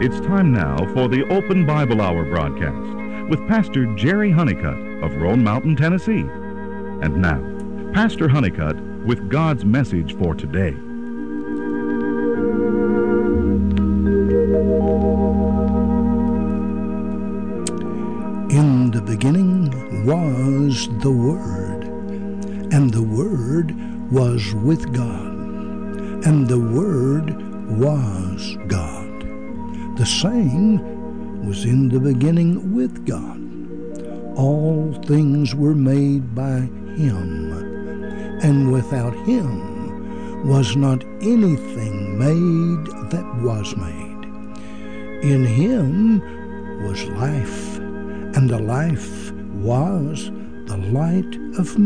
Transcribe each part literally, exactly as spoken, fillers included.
It's time now for the Open Bible Hour broadcast with Pastor Jerry Honeycutt of Roan Mountain, Tennessee. And now, Pastor Honeycutt with God's message for today. In the beginning was the Word, and the Word was with God, and the Word was God. The same was in the beginning with God. All things were made by Him, and without Him was not anything made that was made. In Him was life, and the life was the light of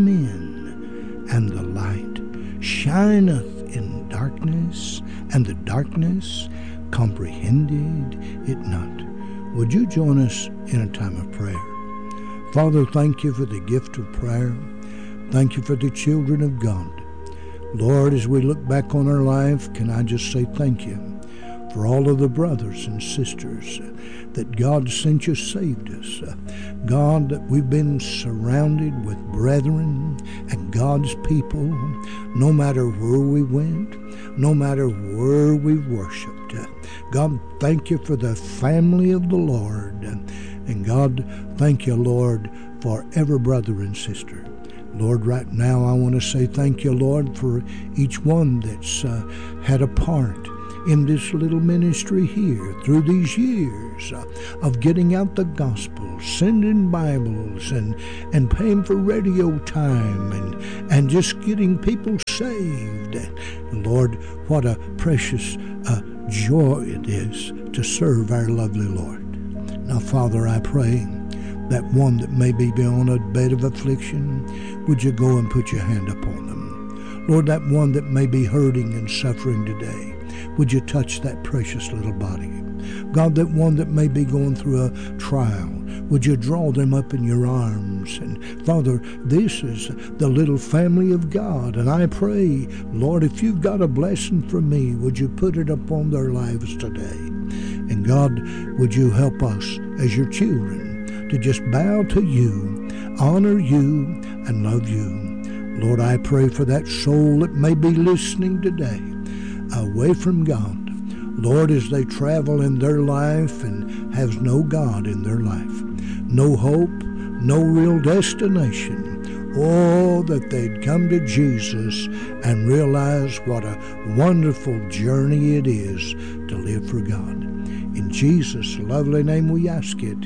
men, and the light shineth in darkness, and the darkness comprehended it not. Would you join us in a time of prayer? Father, thank you for the gift of prayer. Thank you for the children of God. Lord, as we look back on our life, can I just say thank you for all of the brothers and sisters that God sent you saved us. God, that we've been surrounded with brethren and God's people, no matter where we went, no matter where we worshiped. God, thank you for the family of the Lord. And God, thank you, Lord, for every brother and sister. Lord, right now I want to say thank you, Lord, for each one that's uh, had a part in this little ministry here through these years uh, of getting out the gospel, sending Bibles, and, and paying for radio time, and, and just getting people saved. And Lord, what a precious uh, joy it is to serve our lovely Lord. Now, Father, I pray that one that may be on a bed of affliction, would you go and put your hand upon them? Lord, that one that may be hurting and suffering today, would you touch that precious little body? God, that one that may be going through a trial, would you draw them up in your arms? And Father, this is the little family of God, and I pray, Lord, if you've got a blessing from me, would you put it upon their lives today? And God, would you help us as your children to just bow to you, honor you, and love you. Lord, I pray for that soul that may be listening today, away from God. Lord, as they travel in their life and has no God in their life, no hope, no real destination. Oh, that they'd come to Jesus and realize what a wonderful journey it is to live for God. In Jesus' lovely name we ask it.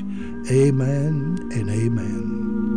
Amen and amen.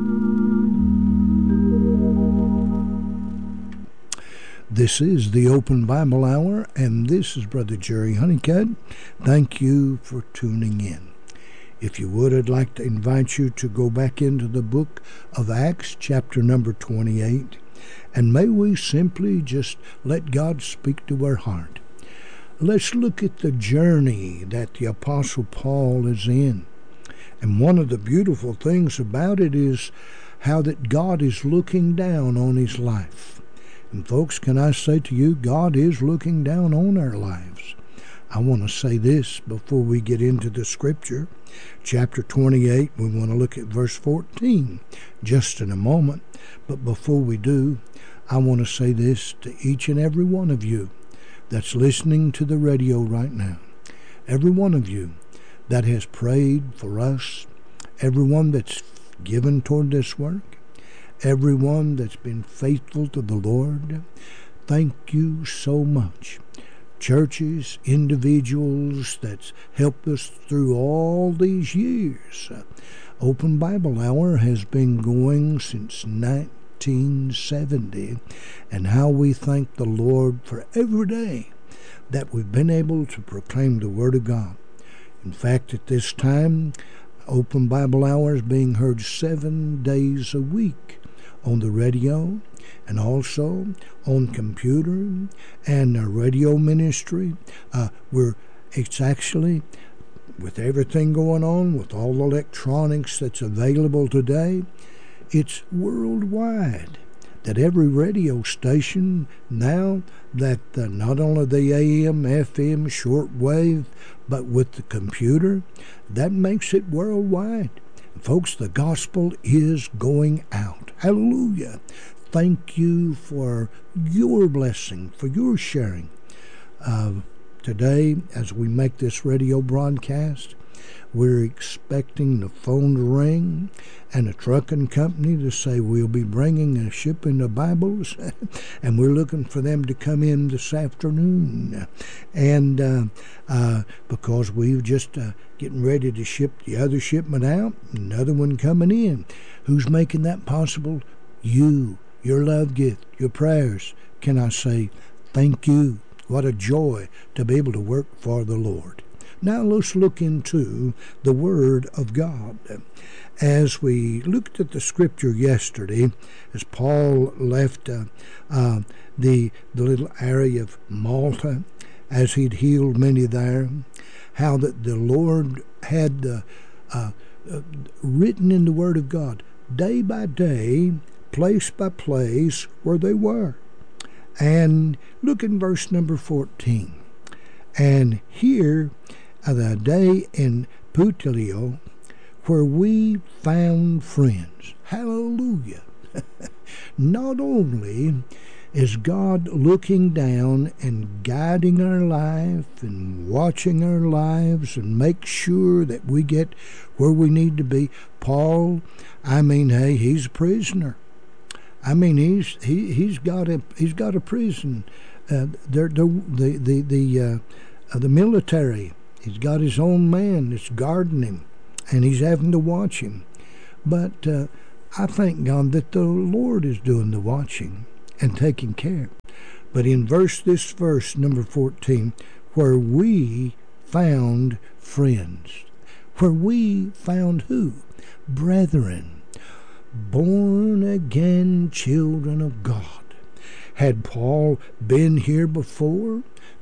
This is the Open Bible Hour, and this is Brother Jerry Honeycutt. Thank you for tuning in. If you would, I'd like to invite you to go back into the book of Acts, chapter number twenty-eight, and may we simply just let God speak to our heart. Let's look at the journey that the Apostle Paul is in. And one of the beautiful things about it is how that God is looking down on his life. And folks, can I say to you, God is looking down on our lives. I want to say this before we get into the scripture. Chapter twenty-eight, we want to look at verse fourteen just in a moment. But before we do, I want to say this to each and every one of you that's listening to the radio right now. Every one of you that has prayed for us, everyone that's given toward this work, everyone that's been faithful to the Lord, thank you so much. Churches, individuals that's helped us through all these years. Uh, Open Bible Hour has been going since nineteen seventy, and how we thank the Lord for every day that we've been able to proclaim the Word of God. In fact, at this time, Open Bible Hour is being heard seven days a week on the radio, and also on computer and a radio ministry. Uh, we're it's actually, with everything going on, with all the electronics that's available today, it's worldwide. that every radio station now, that uh, not only the A M, F M, shortwave, but with the computer, that makes it worldwide. Folks, the gospel is going out. Hallelujah. Thank you for your blessing, for your sharing. Uh, today, as we make this radio broadcast, we're expecting the phone to ring and a trucking company to say we'll be bringing a shipment of Bibles, and we're looking for them to come in this afternoon. And uh, uh, because we've just uh, getting ready to ship the other shipment out, another one coming in. Who's making that possible? You, your love gift, your prayers. Can I say thank you? What a joy to be able to work for the Lord. Now let's look into the Word of God. As we looked at the Scripture yesterday, as Paul left uh, uh, the, the little area of Malta, as he'd healed many there, how that the Lord had uh, uh, uh, written in the Word of God, day by day, place by place, where they were. And look in verse number fourteen. And here, uh, the day in Puteoli, where we found friends. Hallelujah. Not only is God looking down and guiding our life and watching our lives and make sure that we get where we need to be. Paul, I mean, hey, he's a prisoner. I mean, he's he he's got a he's got a prison. Uh, the the the the uh, uh, the military. He's got his own man that's guarding him, and he's having to watch him. But uh, I thank God that the Lord is doing the watching and taking care. But in verse this verse number fourteen, where we found friends, where we found who? Brethren, born again children of God. Had Paul been here before?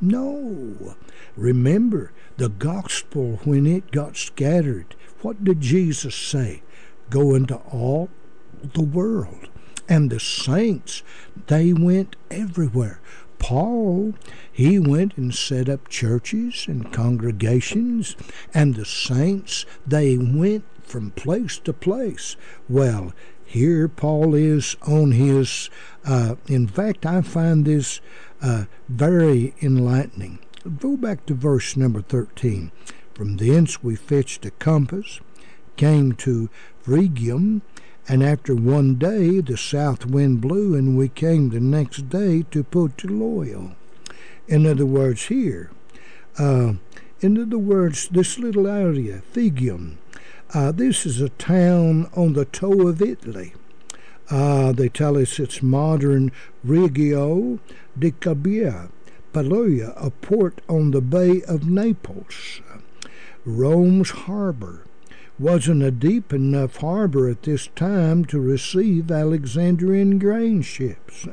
No. Remember, the gospel, when it got scattered, what did Jesus say? Go into all the world. And the saints, they went everywhere. Paul, he went and set up churches and congregations, and the saints, they went from place to place. Well, here Paul is on his, uh, in fact, I find this uh, very enlightening. Go back to verse number thirteen. From thence we fetched a compass, came to Phrygium, and after one day the south wind blew, and we came the next day to Puteoli. In other words, here, uh, in other words, this little area, Phrygium, uh, this is a town on the toe of Italy. Uh, they tell us it's modern Reggio di Calabria, Paloia, a port on the Bay of Naples. Rome's harbor wasn't a deep enough harbor at this time to receive Alexandrian grain ships.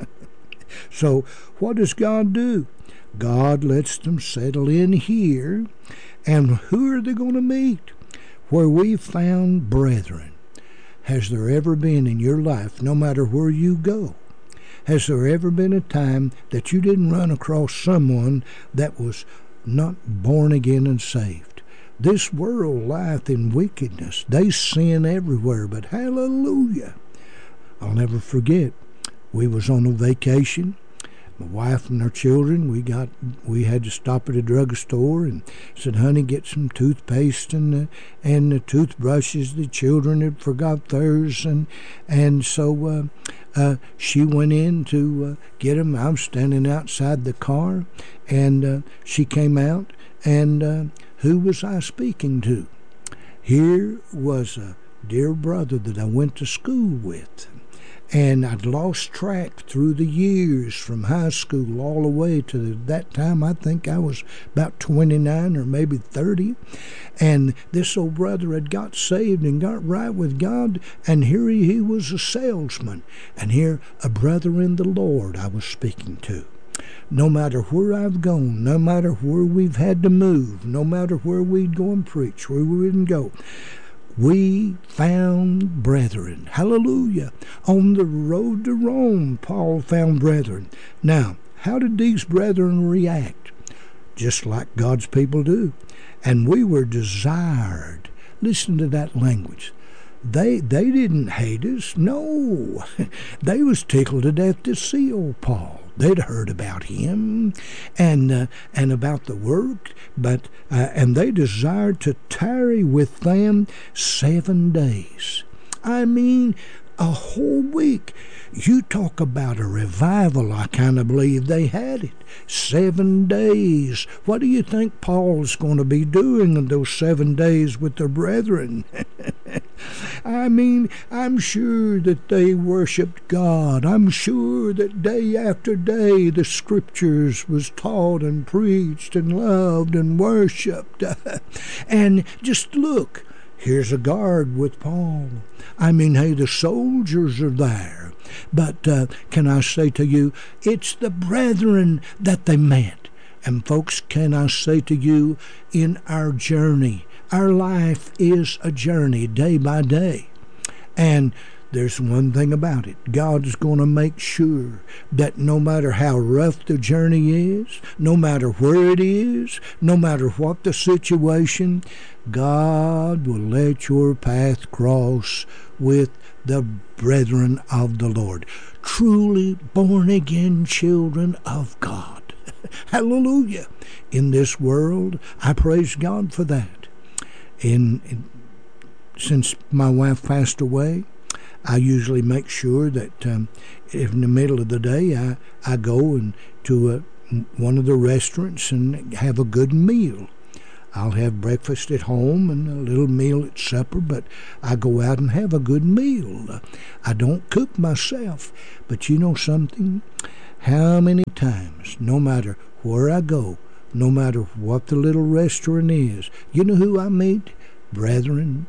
So what does God do? God lets them settle in here, and who are they going to meet? Where we found brethren. Has there ever been in your life, no matter where you go, has there ever been a time that you didn't run across someone that was not born again and saved? This world lieth in wickedness. They sin everywhere, but hallelujah. I'll never forget, we was on a vacation. My wife and our children, we got we had to stop at a drugstore and said, honey, get some toothpaste and uh, and the toothbrushes. The children had forgot theirs, and and so uh, uh, she went in to uh, get them. I was standing outside the car, and uh, she came out, and uh, who was I speaking to? Here was a dear brother that I went to school with. And I'd lost track through the years from high school all the way to that time. I think I was about twenty-nine or maybe thirty. And this old brother had got saved and got right with God. And here he, he was a salesman. And here a brother in the Lord I was speaking to. No matter where I've gone, no matter where we've had to move, no matter where we'd go and preach, where we wouldn't go, we found brethren. Hallelujah. On the road to Rome, Paul found brethren. Now, how did these brethren react? Just like God's people do. And we were desired. Listen to that language. They they didn't hate us. No. They was tickled to death to see old Paul. They'd heard about him and uh, and about the work, but uh, and they desired to tarry with them seven days. I mean, a whole week. You talk about a revival. I kind of believe they had it. Seven days. What do you think Paul's going to be doing in those seven days with the brethren? I mean, I'm sure that they worshiped God. I'm sure that day after day the Scriptures was taught and preached and loved and worshipped. And just look, here's a guard with Paul. I mean, hey, the soldiers are there. But uh, can I say to you, it's the brethren that they met. And folks, can I say to you, in our journey, our life is a journey day by day. And there's one thing about it. God's going to make sure that no matter how rough the journey is, no matter where it is, no matter what the situation, God will let your path cross with the brethren of the Lord. Truly born-again children of God. Hallelujah. In this world, I praise God for that. In, in since my wife passed away, I usually make sure that um, if in the middle of the day I, I go and to a, one of the restaurants and have a good meal. I'll have breakfast at home and a little meal at supper, but I go out and have a good meal. I don't cook myself, but you know something? How many times, no matter where I go, no matter what the little restaurant is, you know who I meet? Brethren.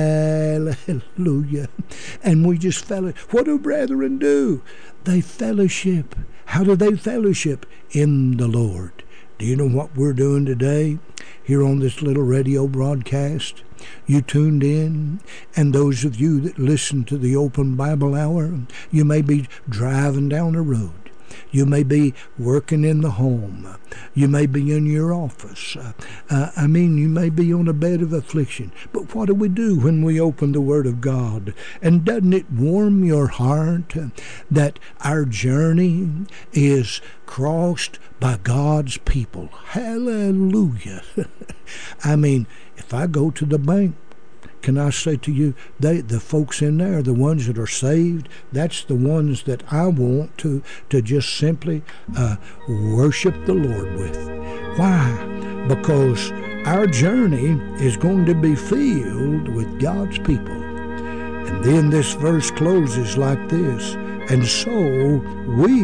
Hallelujah. And we just fellow. What do brethren do? They fellowship. How do they fellowship? In the Lord. Do you know what we're doing today here on this little radio broadcast? You tuned in, and those of you that listen to the Open Bible Hour, you may be driving down the road. You may be working in the home. You may be in your office. Uh, uh, I mean, you may be on a bed of affliction. But what do we do when we open the Word of God? And doesn't it warm your heart uh, that our journey is crossed by God's people? Hallelujah. I mean, if I go to the bank, can I say to you, they, the folks in there, the ones that are saved, that's the ones that I want to, to just simply uh, worship the Lord with. Why? Because our journey is going to be filled with God's people. And then this verse closes like this. And so we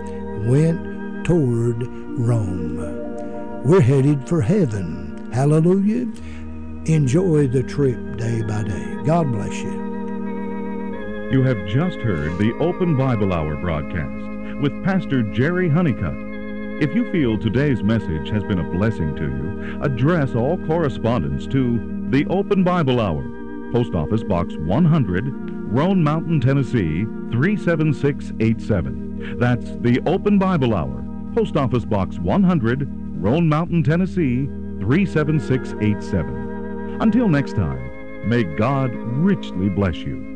went toward Rome. We're headed for heaven. Hallelujah. Enjoy the trip day by day. God bless you. You have just heard the Open Bible Hour broadcast with Pastor Jerry Honeycutt. If you feel today's message has been a blessing to you, address all correspondence to the Open Bible Hour, Post Office Box one hundred, Roan Mountain, Tennessee, three seven six eight seven. That's the Open Bible Hour, Post Office Box one hundred, Roan Mountain, Tennessee, three seven six eight seven. Until next time, may God richly bless you.